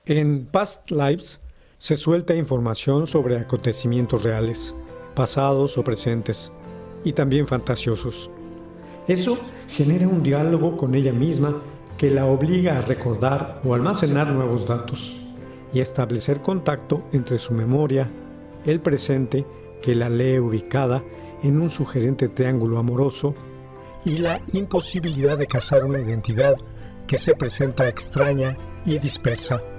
En Past Lives se suelta información sobre acontecimientos reales, pasados o presentes, y también fantasiosos. Eso genera un diálogo con ella misma que la obliga a recordar o almacenar nuevos datos y a establecer contacto entre su memoria, el presente, que la lee ubicada en un sugerente triángulo amoroso, y la imposibilidad de cazar una identidad que se presenta extraña y dispersa.